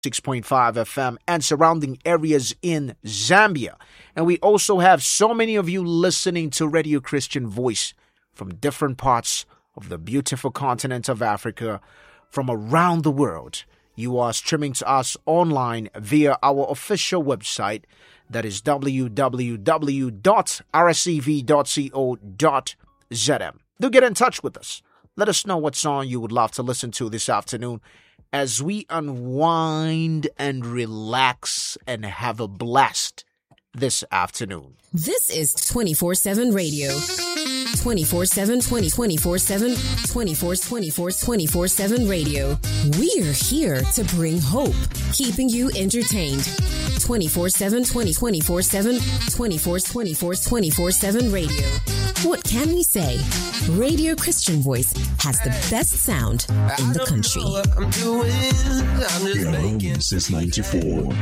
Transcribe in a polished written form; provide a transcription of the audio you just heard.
6.5 FM and surrounding areas in Zambia. And we also have so many of you listening to Radio Christian Voice from different parts of the beautiful continent of Africa, from around the world. You are streaming to us online via our official website, that is www.rcv.co.zm. Do get in touch with us. Let us know what song you would love to listen to this afternoon as we unwind and relax and have a blast this afternoon. This is 24/7 radio. 24/7, 24/7, 24/7 radio. We're here to bring hope, keeping you entertained. 24/7, 24/7, 24/7 radio. What can we say? Radio Christian Voice has the best sound in the country. Been home since '94.